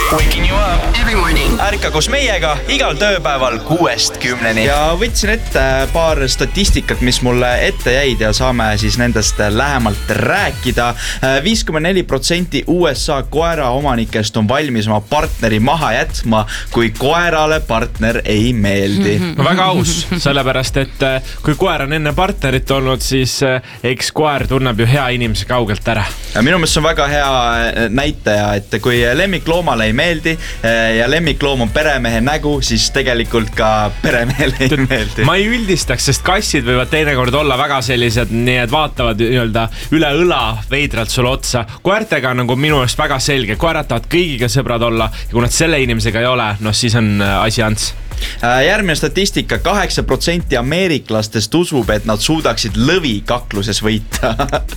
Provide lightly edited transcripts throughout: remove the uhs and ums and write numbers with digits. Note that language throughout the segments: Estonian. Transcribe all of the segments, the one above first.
Waking you up every morning. Ärka koos meiega igal tööpäeval 6-10. Ja võtsin ette paar statistikat, mis mulle ette jäid ja saame siis nendest lähemalt rääkida. 5,4% USA koera omanikest on valmis oma partneri maha jätma, kui koerale partner ei meeldi. Väga aus, sellepärast, et kui koer on enne partnerit olnud, siis eks koer tunneb ju hea inimese kaugelt ära. Minu meelest on väga hea näitaja, et kui lemmikloomale ei meeldi ja lemmikloom on peremehe nägu, siis tegelikult ka peremehele ei meeldi. Ma ei üldistaks, sest kassid võivad teinekord olla väga sellised, nii et vaatavad üle õla veidralt sulle otsa. Koertega on nagu minu eest väga selge, koerad tahavad kõigiga sõbrad olla ja kui nad selle inimesega ei ole, no siis on asi ants. Järgmine statistika, 8% ameeriklastest usub, et nad suudaksid lõvi kakluses võita.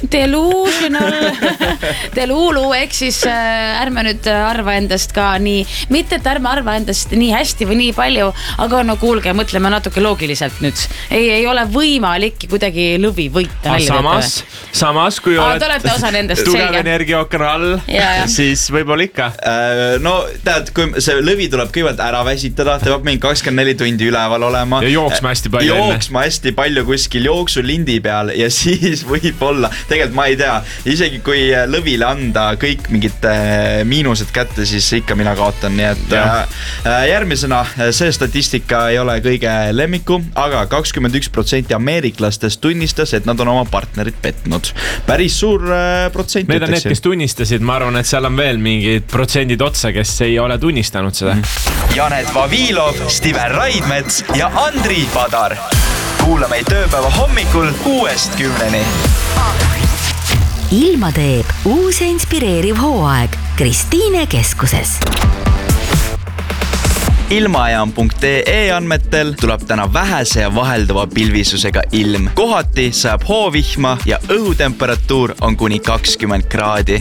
Delulu, ehk siis ärme nüüd arva endast ka nii, mitte et ärme arva endast nii hästi või nii palju, aga no kuulge, mõtleme natuke loogiliselt nüüd. Ei ole võimalik kuidagi lõvi võita. Samas, kui oled tugev energiaokana all, siis võib-olla ikka. No tead, kui see lõvi tuleb kõigepealt ära väsitada, ta peab mingi 24 tundi üleval olema. Ja jooksma hästi palju kuskil jooksulindi peal ja siis võib-olla, tegelikult ma ei tea, isegi kui lõvile anda kõik mingid miinused kätte, siis ikka mina kaotan, nii et järgmisena see statistika ei ole kõige lemmiku, aga 21% ameeriklastest tunnistas, et nad on oma partnerit petnud. Päris suur protsent. Need on need, kes tunnistasid, ma arvan, et seal on veel mingid protsendid otsa, kes ei ole tunnistanud seda. Janet Vavilov, Steven Raidmets ja Andri Padar. Kuula meid tööpäeva hommikul 6-10. Ilma teeb uus ja inspireeriv hooaeg Kristiine keskuses. Ilmajaam.ee andmetel tuleb täna vähese ja vahelduva pilvisusega ilm. Kohati sajab hoovihma ja õhutemperatuur on kuni 20 kraadi.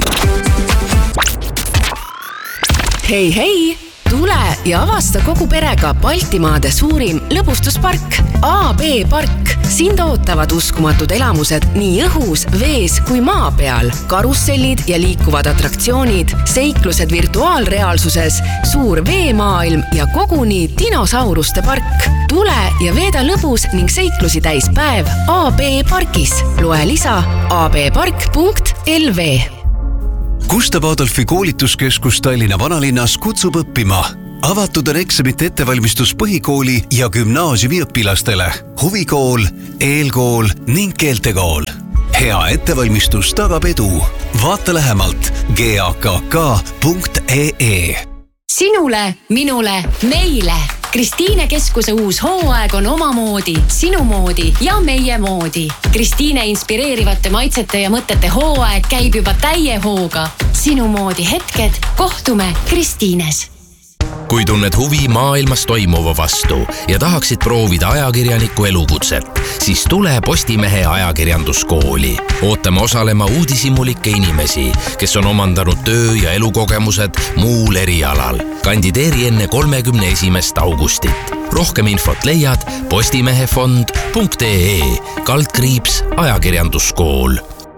Hei! Tule ja avasta kogu perega Baltimaade suurim lõbustuspark AB Park. Sind ootavad uskumatud elamused nii õhus, vees kui maa peal. Karussellid ja liikuvad atraktsioonid, seiklused virtuaalreaalsuses, suur veemaailm ja koguni dinosauruste park. Tule ja veeda lõbus ning seiklusi täis päev AB Parkis. Loe lisa abpark.lv. Gustav Adolfi koolituskeskus Tallinna vanalinnas kutsub õppima. Avatud on eksamite ettevalmistus põhikooli ja gümnaasiumi õpilastele. Huvikool, eelkool ning keeltekool. Hea ettevalmistus tagab edu. Vaata lähemalt gakk.ee. Sinule, minule, meile. Kristiine keskuse uus hooaeg on omamoodi, sinu moodi ja meie moodi. Kristiine inspireerivate maitsete ja mõtete hooaeg käib juba täie hooga. Sinu moodi hetked, kohtume Kristiines. Kui tunned huvi maailmas toimuva vastu ja tahaksid proovida ajakirjaniku elukutset, siis tule Postimehe ajakirjanduskooli. Ootame osalema uudishimulike inimesi, kes on omandanud töö- ja elukogemused muul erialal. Kandideeri enne 31. augustit. Rohkem infot leiad postimehefond.ee/ajakirjanduskool.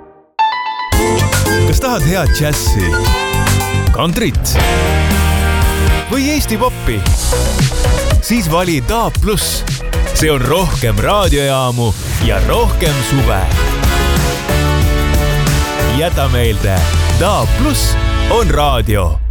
Kas tahad head džässi, kantrit või Eesti poppi? Siis vali DAB+. See on rohkem raadiojaamu ja rohkem suve. Jäta meelde, DAB+ on raadio.